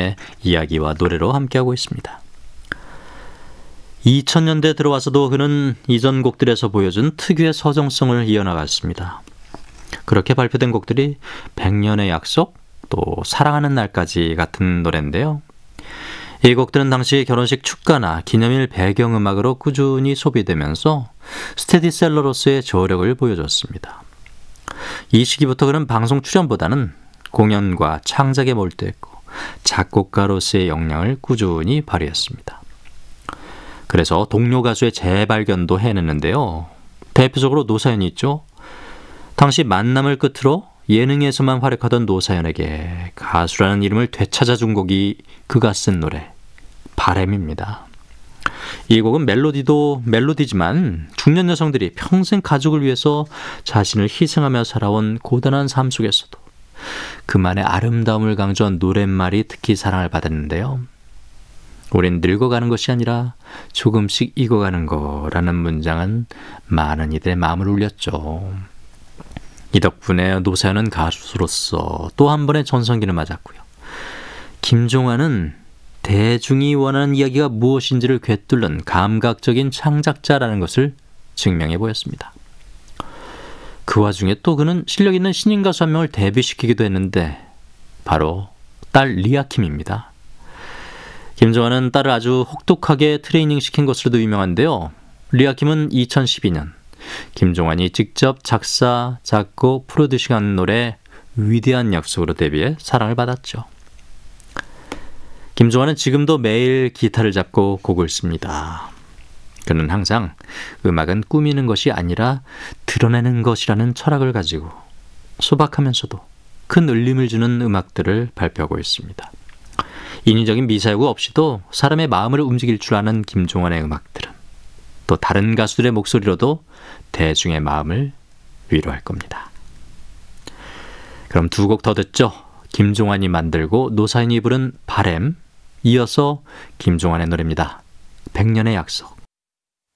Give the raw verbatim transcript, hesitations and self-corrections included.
김종환의 이야기와 노래로 함께하고 있습니다. 이천 년대 들어와서도 그는 이전 곡들에서 보여준 특유의 서정성을 이어나갔습니다. 그렇게 발표된 곡들이 백년의 약속, 또 사랑하는 날까지 같은 노래인데요. 이 곡들은 당시 결혼식 축가나 기념일 배경음악으로 꾸준히 소비되면서 스테디셀러로서의 저력을 보여줬습니다. 이 시기부터 그는 방송 출연보다는 공연과 창작에 몰두했고 작곡가로서의 역량을 꾸준히 발휘했습니다. 그래서 동료 가수의 재발견도 해냈는데요. 대표적으로 노사연이 있죠. 당시 만남을 끝으로 예능에서만 활약하던 노사연에게 가수라는 이름을 되찾아준 곡이 그가 쓴 노래 바램입니다. 이 곡은 멜로디도 멜로디지만 중년 여성들이 평생 가족을 위해서 자신을 희생하며 살아온 고단한 삶 속에서도 그만의 아름다움을 강조한 노랫말이 특히 사랑을 받았는데요. 우린 늙어가는 것이 아니라 조금씩 익어가는 거라는 문장은 많은 이들의 마음을 울렸죠. 이 덕분에 노사연은 가수로서 또 한 번의 전성기를 맞았고요. 김종환은 대중이 원하는 이야기가 무엇인지를 꿰뚫는 감각적인 창작자라는 것을 증명해 보였습니다. 그 와중에 또 그는 실력 있는 신인 가수 한 명을 데뷔시키기도 했는데 바로 딸 리아킴입니다. 김종환은 딸을 아주 혹독하게 트레이닝시킨 것으로도 유명한데요. 리아킴은 이천십이 년 김종환이 직접 작사, 작곡, 프로듀싱한 노래 위대한 약속으로 데뷔해 사랑을 받았죠. 김종환은 지금도 매일 기타를 잡고 곡을 씁니다. 그는 항상 음악은 꾸미는 것이 아니라 드러내는 것이라는 철학을 가지고 소박하면서도 큰 울림을 주는 음악들을 발표하고 있습니다. 인위적인 미사여구 없이도 사람의 마음을 움직일 줄 아는 김종환의 음악들은 또 다른 가수들의 목소리로도 대중의 마음을 위로할 겁니다. 그럼 두 곡 더 듣죠. 김종환이 만들고 노사연이 부른 바램, 이어서 김종환의 노래입니다. 백년의 약속.